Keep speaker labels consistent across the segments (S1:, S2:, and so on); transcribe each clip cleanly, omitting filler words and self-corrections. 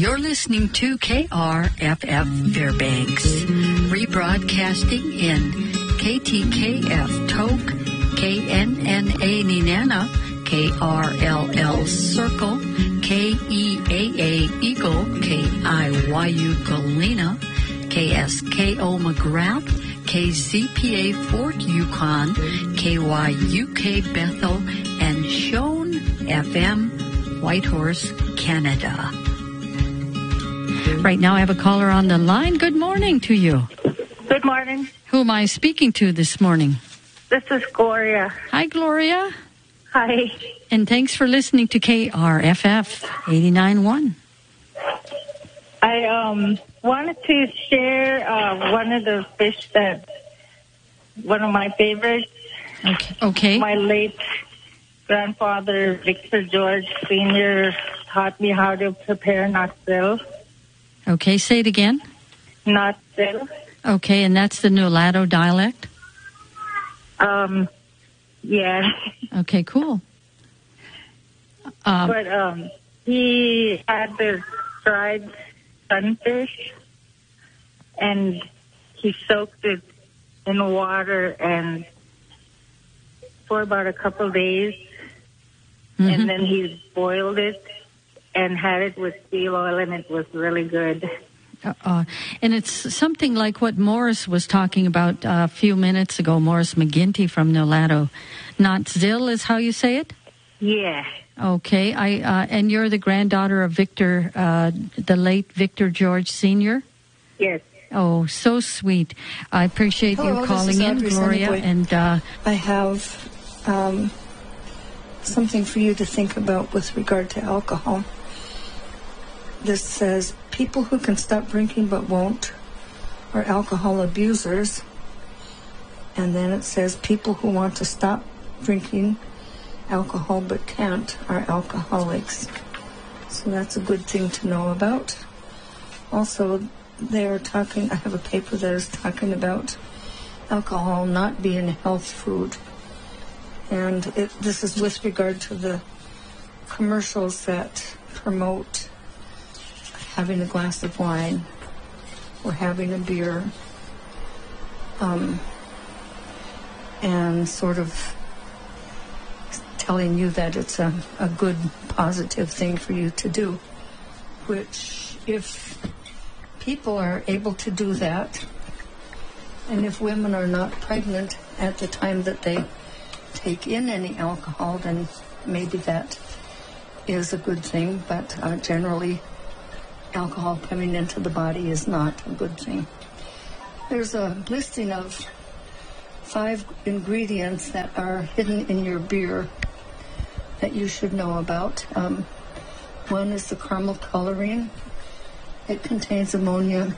S1: You're listening to KRFF Fairbanks, rebroadcasting in KTKF Tok, KNNA Nenana, KRLL Circle, KEAA Eagle, KIYU Galena, KSKO McGrath, KZPA Fort Yukon, KYUK Bethel, and Shone FM Whitehorse, Canada. Right now I have a caller on the line. Good morning to you.
S2: Good morning.
S1: Who am I speaking to this morning?
S2: This is Gloria.
S1: Hi, Gloria.
S2: Hi.
S1: And thanks for listening to KRFF 89.1.
S2: I wanted to share one of the fish that, one of my favorites.
S1: Okay.
S2: My late grandfather, Victor George Sr., taught me how to prepare nutzel.
S1: Okay, say it again.
S2: Nutzel.
S1: Okay, and that's the Nulato dialect?
S2: Yeah.
S1: Okay, cool.
S2: But he had this dried sunfish, and he soaked it in water and for about a couple days, and then he boiled it and had it with seal oil, and it was really good.
S1: And it's something like what Morris was talking about a few minutes ago, Morris McGinty from Nulato. Nutzel is how you say it?
S2: Yeah.
S1: Okay. And you're the granddaughter of Victor, the late Victor George Sr.?
S2: Yes.
S1: Oh, so sweet. I appreciate you calling in, Gloria. And
S3: I have something for you to think about with regard to alcohol. This says, people who can stop drinking but won't are alcohol abusers. And then it says, people who want to stop drinking alcohol but can't are alcoholics. So that's a good thing to know about. Also, they're talking, I have a paper that is talking about alcohol not being a health food. And this is with regard to the commercials that promote having a glass of wine or having a beer, and sort of telling you that it's a good, positive thing for you to do, which if people are able to do that, and if women are not pregnant at the time that they take in any alcohol, then maybe that is a good thing, but generally alcohol coming into the body is not a good thing. There's a listing of 5 ingredients that are hidden in your beer that you should know about. One is the caramel coloring. It contains ammonia.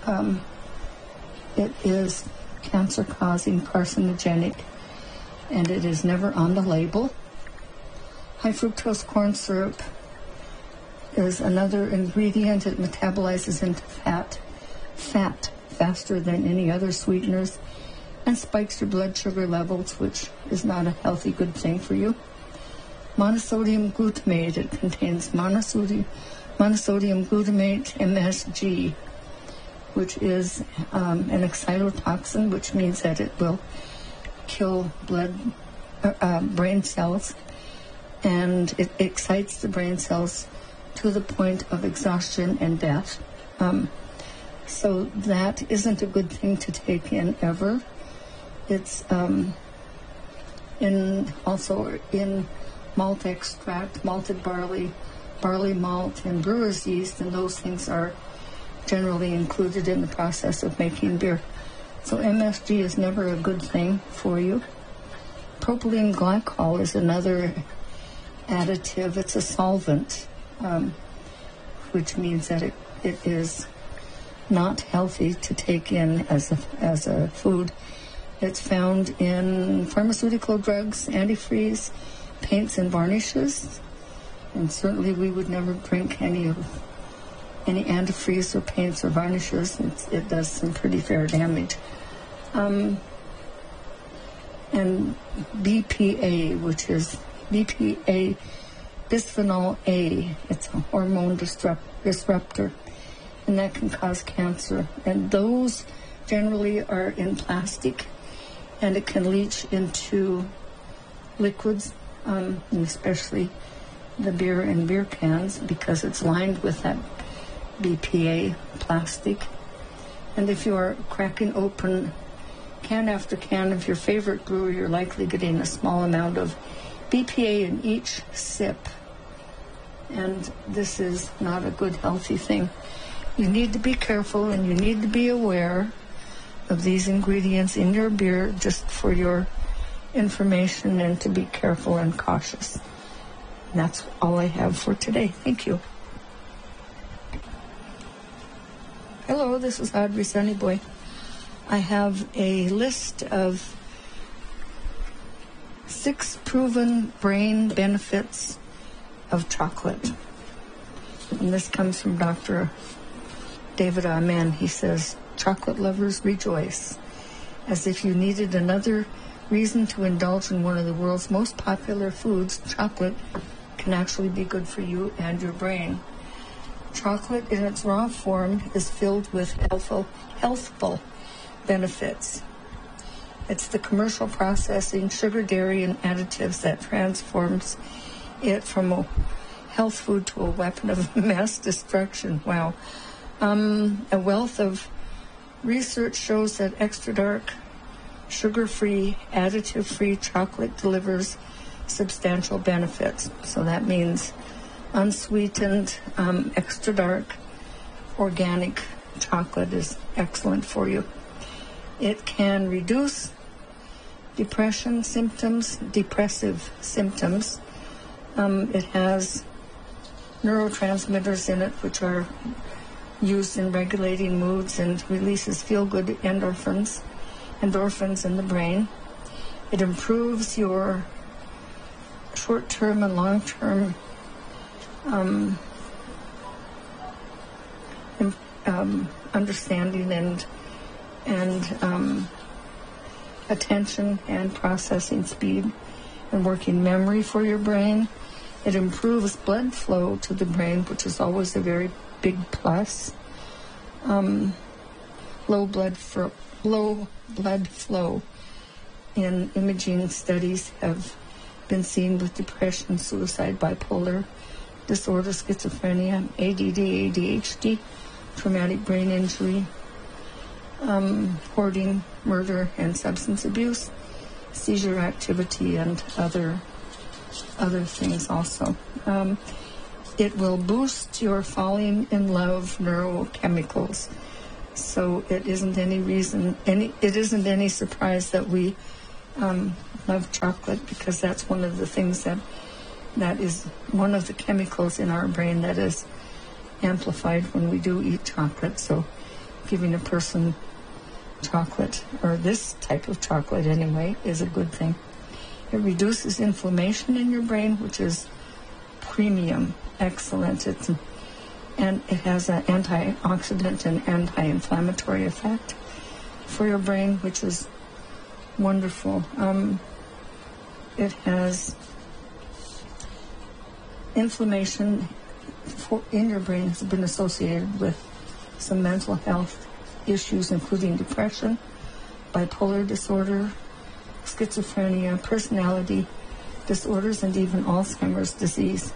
S3: It is cancer-causing, carcinogenic, and it is never on the label. High fructose corn syrup is another ingredient. It metabolizes into fat faster than any other sweeteners and spikes your blood sugar levels, which is not a healthy, good thing for you. Monosodium glutamate. It contains monosodium glutamate, MSG, which is an excitotoxin, which means that it will kill brain cells, and it excites the brain cells to the point of exhaustion and death. So that isn't a good thing to take in ever. It's also in malt extract, malted barley malt, and brewer's yeast, and those things are generally included in the process of making beer. So MSG is never a good thing for you. Propylene glycol is another additive. It's a solvent, which means that it is not healthy to take in as a food. It's found in pharmaceutical drugs, antifreeze, paints, and varnishes. And certainly we would never drink any antifreeze or paints or varnishes. It does some pretty fair damage. And BPA, which is BPA bisphenol A. It's a hormone disruptor, and that can cause cancer. And those generally are in plastic, and it can leach into liquids, and especially the beer in beer cans, because it's lined with that BPA plastic. And if you are cracking open can after can of your favorite brew, you're likely getting a small amount of BPA in each sip. And this is not a good, healthy thing. You need to be careful, and you need to be aware of these ingredients in your beer, just for your information, and to be careful and cautious. And that's all I have for today. Thank you. Hello, this is Audrey Sunnyboy. I have a list of 6 proven brain benefits of chocolate. And this comes from Dr. David Amen. He says, chocolate lovers rejoice. As if you needed another reason to indulge in one of the world's most popular foods, chocolate can actually be good for you and your brain. Chocolate in its raw form is filled with healthful benefits. It's the commercial processing, sugar, dairy, and additives that transforms it from a health food to a weapon of mass destruction. Wow. A wealth of research shows that extra dark, sugar-free, additive-free chocolate delivers substantial benefits. So that means unsweetened, extra dark, organic chocolate is excellent for you. It can reduce depressive symptoms. It has neurotransmitters in it, which are used in regulating moods, and releases feel-good endorphins in the brain. It improves your short-term and long-term understanding and attention and processing speed and working memory for your brain. It improves blood flow to the brain, which is always a very big plus. Low blood flow in imaging studies have been seen with depression, suicide, bipolar disorder, schizophrenia, ADD, ADHD, traumatic brain injury, hoarding, murder, and substance abuse, seizure activity, and other things also. It will boost your falling in love neurochemicals. So it isn't any surprise that we love chocolate, because that's one of the things that is one of the chemicals in our brain that is amplified when we do eat chocolate. So giving a person chocolate, or this type of chocolate anyway, is a good thing. It reduces inflammation in your brain, which is premium, excellent. And it has an antioxidant and anti-inflammatory effect for your brain, which is wonderful. It has inflammation in your brain has been associated with some mental health issues, including depression, bipolar disorder, schizophrenia, personality disorders, and even Alzheimer's disease.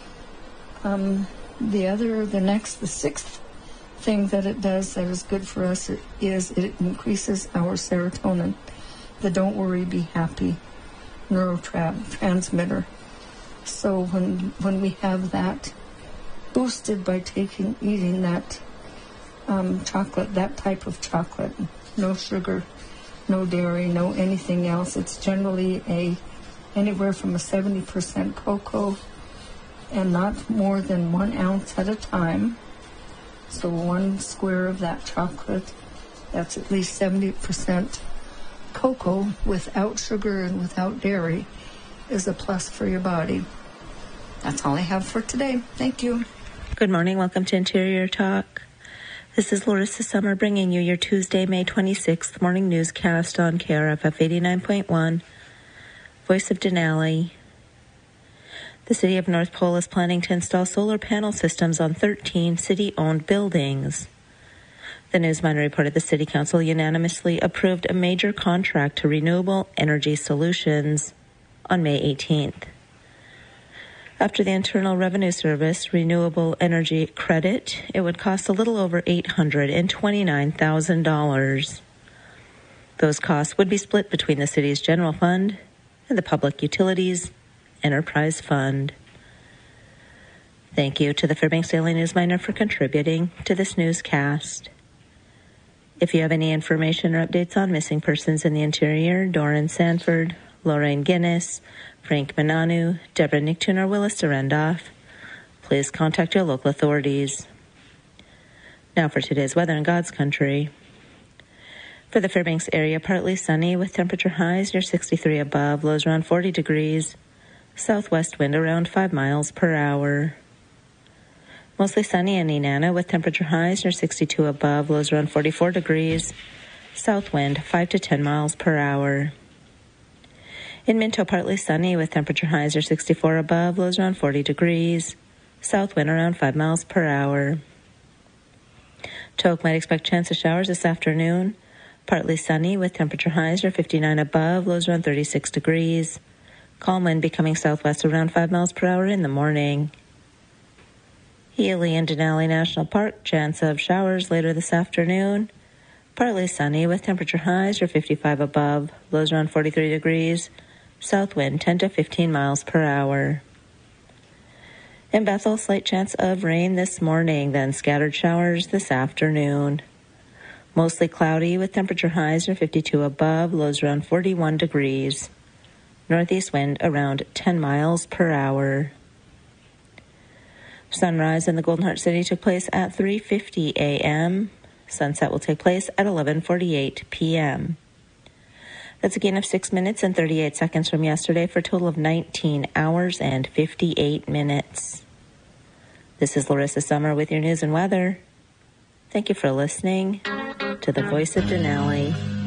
S3: The sixth thing that it does that is good for us is it increases our serotonin, the don't worry, be happy neurotransmitter. So when we have that boosted by eating that chocolate, that type of chocolate, no sugar, no dairy, no anything else, it's generally anywhere from a 70% cocoa, and not more than 1 ounce at a time. So 1 square of that chocolate, that's at least 70% cocoa without sugar and without dairy, is a plus for your body. That's all I have for today. Thank you.
S4: Good morning. Welcome to Interior Talk. This is Larissa Summer bringing you your Tuesday, May 26th morning newscast on KRFF 89.1, Voice of Denali. The City of North Pole is planning to install solar panel systems on 13 city-owned buildings. The Newsminer reported the City Council unanimously approved a major contract to Renewable Energy Solutions on May 18th. After the Internal Revenue Service Renewable Energy Credit, it would cost a little over $829,000. Those costs would be split between the city's general fund and the Public Utilities Enterprise Fund. Thank you to the Fairbanks Daily Newsminer for contributing to this newscast. If you have any information or updates on missing persons in the interior, Doran Sanford, Lorraine Guinness, Frank Mananu, Deborah Nichtun, or Willis Serendoff, please contact your local authorities. Now for today's weather in God's country. For the Fairbanks area, partly sunny with temperature highs near 63 above, lows around 40 degrees, southwest wind around 5 miles per hour. Mostly sunny in Nenana with temperature highs near 62 above, lows around 44 degrees, south wind 5 to 10 miles per hour. In Minto, partly sunny with temperature highs near 64 above, lows around 40 degrees, south wind around 5 miles per hour. Tok might expect chance of showers this afternoon. Partly sunny with temperature highs near 59 above, lows around 36 degrees. Calm wind becoming southwest around 5 miles per hour in the morning. Healy and Denali National Park, chance of showers later this afternoon. Partly sunny with temperature highs near 55 above, lows around 43 degrees. South wind 10 to 15 miles per hour. In Bethel, slight chance of rain this morning, then scattered showers this afternoon. Mostly cloudy with temperature highs near 52 above, lows around 41 degrees. Northeast wind around 10 miles per hour. Sunrise in the Golden Heart City took place at 3:50 a.m. Sunset will take place at 11:48 p.m. That's a gain of 6 minutes and 38 seconds from yesterday for a total of 19 hours and 58 minutes. This is Larissa Summer with your news and weather. Thank you for listening to the Voice of Denali.